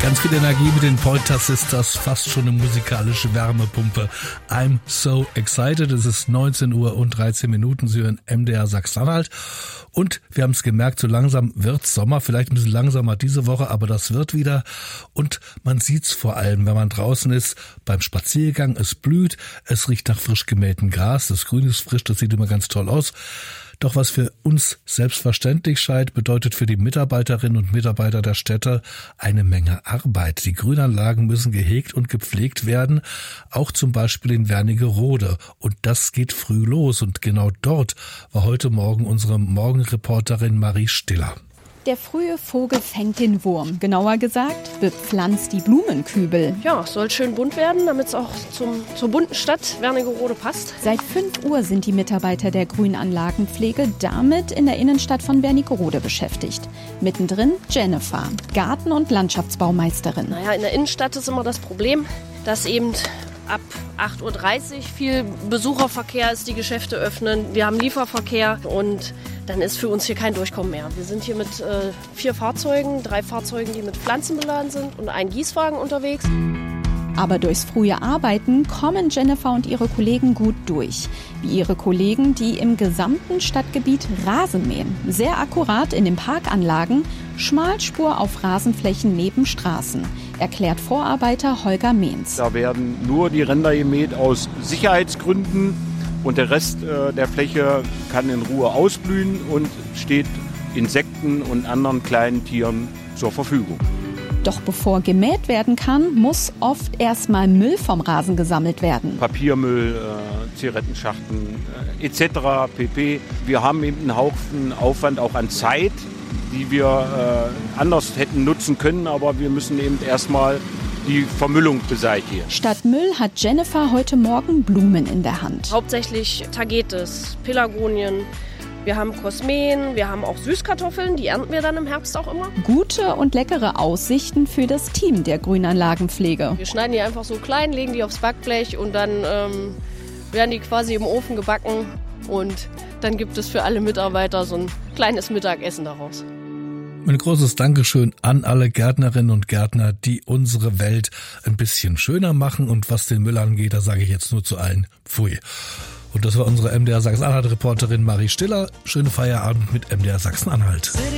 Ganz viel Energie mit den Pointer Sisters, fast schon eine musikalische Wärmepumpe. I'm so excited. Es ist 19 Uhr und 13 Minuten. Sie hören MDR Sachsen-Anhalt. Und wir haben es gemerkt, so langsam wird's Sommer. Vielleicht ein bisschen langsamer diese Woche, aber das wird wieder. Und man sieht's vor allem, wenn man draußen ist, beim Spaziergang. Es blüht, es riecht nach frisch gemähtem Gras. Das Grün ist frisch, das sieht immer ganz toll aus. Doch was für uns selbstverständlich scheint, bedeutet für die Mitarbeiterinnen und Mitarbeiter der Städte eine Menge Arbeit. Die Grünanlagen müssen gehegt und gepflegt werden, auch zum Beispiel in Wernigerode. Und das geht früh los. Und genau dort war heute Morgen unsere Morgenreporterin Marie Stiller. Der frühe Vogel fängt den Wurm. Genauer gesagt, bepflanzt die Blumenkübel. Ja, es soll schön bunt werden, damit es auch zur bunten Stadt Wernigerode passt. Seit 5 Uhr sind die Mitarbeiter der Grünanlagenpflege damit in der Innenstadt von Wernigerode beschäftigt. Mittendrin Jennifer, Garten- und Landschaftsbaumeisterin. Naja, in der Innenstadt ist immer das Problem, dass eben ab 8.30 Uhr viel Besucherverkehr ist, die Geschäfte öffnen. Wir haben Lieferverkehr und dann ist für uns hier kein Durchkommen mehr. Wir sind hier mit 4 Fahrzeugen, 3 Fahrzeugen, die mit Pflanzen beladen sind und ein Gießwagen unterwegs. Aber durchs frühe Arbeiten kommen Jennifer und ihre Kollegen gut durch. Wie ihre Kollegen, die im gesamten Stadtgebiet Rasen mähen. Sehr akkurat in den Parkanlagen, Schmalspur auf Rasenflächen neben Straßen, erklärt Vorarbeiter Holger Mehns. Da werden nur die Ränder gemäht aus Sicherheitsgründen und der Rest der Fläche kann in Ruhe ausblühen und steht Insekten und anderen kleinen Tieren zur Verfügung. Doch bevor gemäht werden kann, muss oft erstmal Müll vom Rasen gesammelt werden. Papiermüll, Zigarettenschachteln etc. pp. Wir haben eben einen Haufen Aufwand auch an Zeit, die wir anders hätten nutzen können, aber wir müssen eben erstmal die Vermüllung beseitigen. Statt Müll hat Jennifer heute Morgen Blumen in der Hand. Hauptsächlich Tagetes, Pelargonien. Wir haben Kosmeen, wir haben auch Süßkartoffeln, die ernten wir dann im Herbst auch immer. Gute und leckere Aussichten für das Team der Grünanlagenpflege. Wir schneiden die einfach so klein, legen die aufs Backblech und dann werden die quasi im Ofen gebacken. Und dann gibt es für alle Mitarbeiter so ein kleines Mittagessen daraus. Ein großes Dankeschön an alle Gärtnerinnen und Gärtner, die unsere Welt ein bisschen schöner machen. Und was den Müll angeht, da sage ich jetzt nur zu allen Pfui. Und das war unsere MDR Sachsen-Anhalt-Reporterin Marie Stiller. Schönen Feierabend mit MDR Sachsen-Anhalt.